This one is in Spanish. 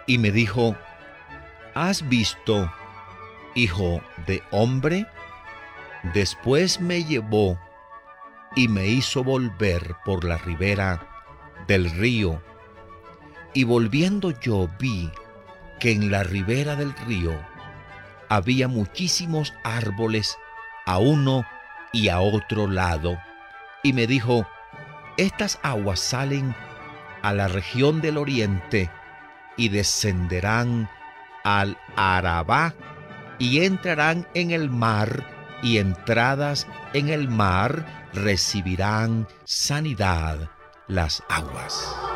Y me dijo: ¿has visto, hijo de hombre? Después me llevó y me hizo volver por la ribera del río. Y volviendo yo vi que en la ribera del río había muchísimos árboles a uno y a otro lado. Y me dijo: estas aguas salen a la región del oriente y descenderán al Arabá y entrarán en el mar, y entradas en el mar recibirán sanidad las aguas.